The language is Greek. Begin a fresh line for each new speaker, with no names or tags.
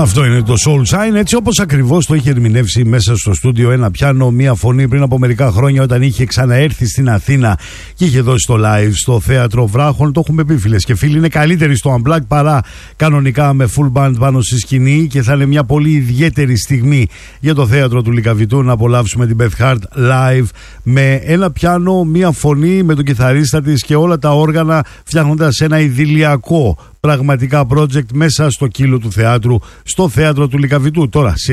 Αυτό είναι το Soul Shine, έτσι όπως ακριβώς το είχε ερμηνεύσει μέσα στο στούντιο ένα πιάνο, μία φωνή πριν από μερικά χρόνια, όταν είχε ξαναέρθει στην Αθήνα και είχε δώσει το live στο Θέατρο Βράχων. Το έχουμε πει, φίλες και φίλοι, είναι καλύτερη στο Unplugged παρά κανονικά με full band πάνω στη σκηνή, και θα είναι μια πολύ ιδιαίτερη στιγμή για το Θέατρο του Λυκαβητού να απολαύσουμε την Beth Hart live με ένα πιάνο, μία φωνή, με τον κιθαρίστα της και όλα τα όργανα, φτιάχνοντας ένα ιδηλιακό πραγματικά project μέσα στο κύλο του θεάτρου, στο Θέατρο του Λυκαβητού. Τώρα,